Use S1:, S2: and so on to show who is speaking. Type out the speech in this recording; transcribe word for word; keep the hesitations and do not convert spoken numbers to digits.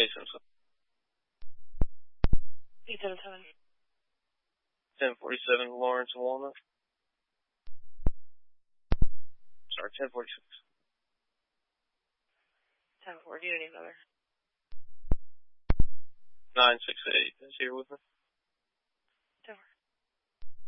S1: Hey, Simpson.
S2: eight seven seven.
S1: ten forty-seven Lawrence and Walnut. Sorry, ten forty-six.
S2: ten four, do you need another?
S1: nine six eight is here with me.